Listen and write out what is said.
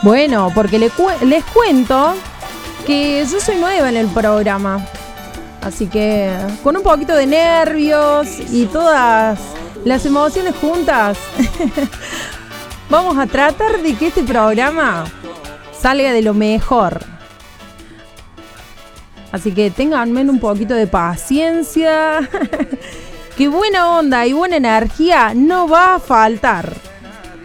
Bueno, porque les cuento que yo soy nueva en el programa. Así que con un poquito de nervios y todas las emociones juntas, vamos a tratar de que este programa salga de lo mejor. Así que ténganme un poquito de paciencia, que buena onda y buena energía no va a faltar.